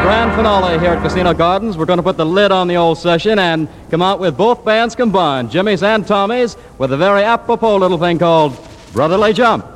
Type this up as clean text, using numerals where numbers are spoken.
grand finale here at Casino Gardens. We're going to put the lid on the old session and come out with both bands combined, Jimmy's and Tommy's, with a very apropos little thing called Brotherly Jump.